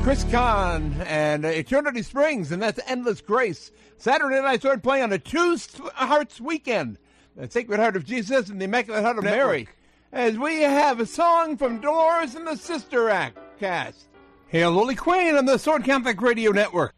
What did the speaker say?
Chris Kahn and Eternity Springs, and that's Endless Grace. Saturday night sword play on a Two Hearts weekend. The Sacred Heart of Jesus and the Immaculate Heart of Mary. As we have a song from Dolores and the Sister Act cast. Hail Holy Queen on the Sword Catholic Radio Network.